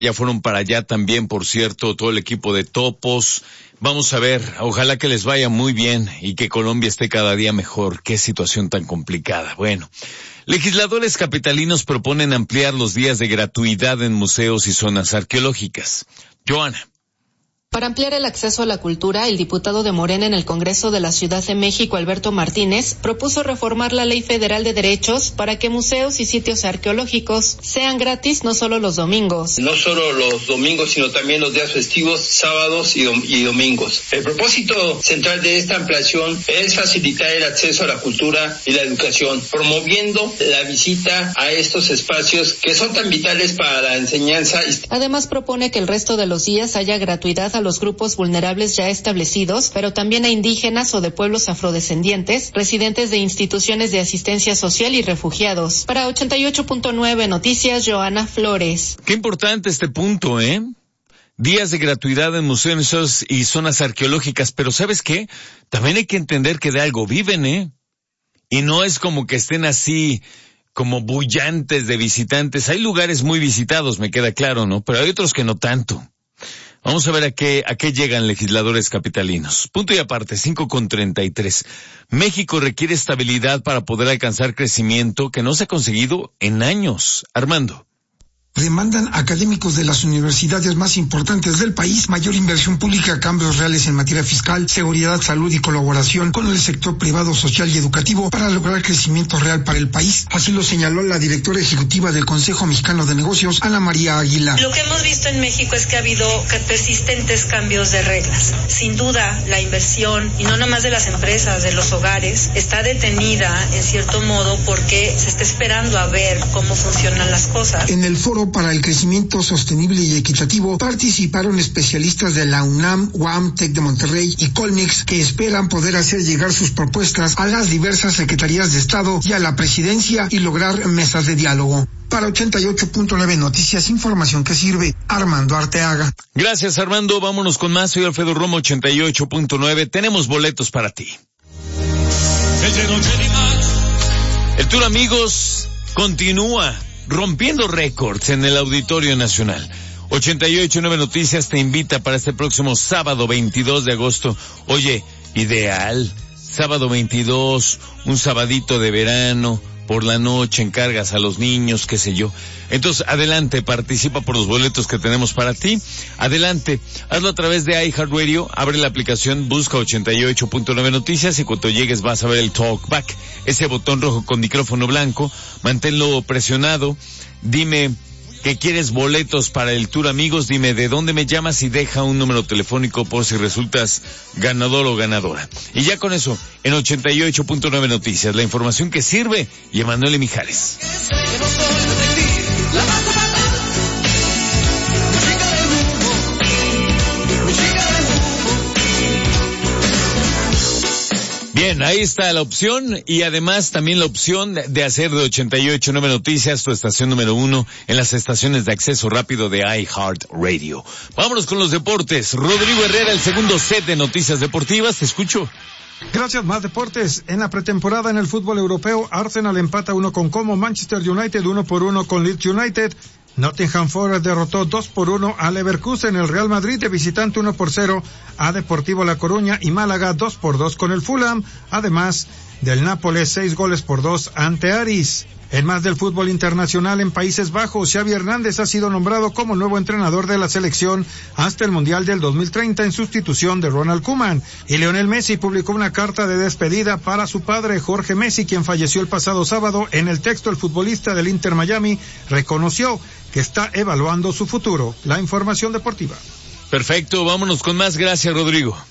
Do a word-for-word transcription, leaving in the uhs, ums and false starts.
Ya fueron para allá también, por cierto, todo el equipo de Topos. Vamos a ver, ojalá que les vaya muy bien y que Colombia esté cada día mejor. Qué situación tan complicada. Bueno, legisladores capitalinos proponen ampliar los días de gratuidad en museos y zonas arqueológicas. Joana. Para ampliar el acceso a la cultura, el diputado de Morena en el Congreso de la Ciudad de México, Alberto Martínez, propuso reformar la Ley Federal de Derechos para que museos y sitios arqueológicos sean gratis no solo los domingos. No solo los domingos, sino también los días festivos, sábados y, dom- y domingos. El propósito central de esta ampliación es facilitar el acceso a la cultura y la educación, promoviendo la visita a estos espacios que son tan vitales para la enseñanza. Además, propone que el resto de los días haya gratuidad a los grupos vulnerables ya establecidos, pero también a indígenas o de pueblos afrodescendientes, residentes de instituciones de asistencia social y refugiados. Para ochenta y ocho punto nueve Noticias, Joana Flores. Qué importante este punto, ¿eh? Días de gratuidad en museos y zonas arqueológicas, pero ¿sabes qué? También hay que entender que de algo viven, ¿eh? Y no es como que estén así como bullantes de visitantes. Hay lugares muy visitados, me queda claro, ¿no? Pero hay otros que no tanto. Vamos a ver a qué, a qué llegan legisladores capitalinos. Punto y aparte, cinco con treinta y tres. México requiere estabilidad para poder alcanzar crecimiento que no se ha conseguido en años. Armando. Demandan académicos de las universidades más importantes del país mayor inversión pública, cambios reales en materia fiscal, seguridad, salud y colaboración con el sector privado, social y educativo para lograr crecimiento real para el país. Así lo señaló la directora ejecutiva del Consejo Mexicano de Negocios, Ana María Aguilar. Lo que hemos visto en México es que ha habido persistentes cambios de reglas. Sin duda, la inversión, y no nomás de las empresas, de los hogares, está detenida en cierto modo porque se está esperando a ver cómo funcionan las cosas. En el foro para el crecimiento sostenible y equitativo participaron especialistas de la UNAM, U A M, TEC de Monterrey y Colmex, que esperan poder hacer llegar sus propuestas a las diversas secretarías de Estado y a la presidencia y lograr mesas de diálogo. Para ochenta y ocho punto nueve Noticias, información que sirve, Armando Arteaga. Gracias, Armando. Vámonos con más. Soy Alfredo Romo, ochenta y ocho punto nueve. Tenemos boletos para ti. El Tour Amigos continúa rompiendo récords en el Auditorio Nacional. ochenta y ocho punto nueve Noticias te invita para este próximo sábado veintidós de agosto. Oye, ideal, sábado veintidós, un sabadito de verano, por la noche encargas a los niños, qué sé yo. Entonces, adelante, participa por los boletos que tenemos para ti. Adelante, hazlo a través de iHeartRadio, abre la aplicación, busca ochenta y ocho punto nueve Noticias y cuando llegues vas a ver el Talkback, ese botón rojo con micrófono blanco, manténlo presionado, dime que quieres boletos para el Tour Amigos, dime de dónde me llamas y deja un número telefónico por si resultas ganador o ganadora. Y ya con eso, en ochenta y ocho punto nueve Noticias, la información que sirve, y Emanuel Mijares. Bien, ahí está la opción y además también la opción de hacer de ochenta y ocho punto nueve Noticias tu estación número uno en las estaciones de acceso rápido de iHeartRadio. Vámonos con los deportes. Rodrigo Herrera, el segundo set de Noticias Deportivas. Te escucho. Gracias, más deportes. En la pretemporada en el fútbol europeo, Arsenal empata uno con Como, Manchester United uno por uno con Leeds United, Nottingham Forest derrotó dos por uno a Leverkusen, el Real Madrid de visitante uno por cero a Deportivo La Coruña y Málaga dos por dos con el Fulham, además del Nápoles seis goles por dos ante Aris. En más del fútbol internacional en Países Bajos, Xavi Hernández ha sido nombrado como nuevo entrenador de la selección hasta el Mundial del dos mil treinta en sustitución de Ronald Koeman. Y Lionel Messi publicó una carta de despedida para su padre Jorge Messi, quien falleció el pasado sábado. En el texto, el futbolista del Inter Miami reconoció que está evaluando su futuro. La información deportiva. Perfecto, vámonos con más. Gracias, Rodrigo.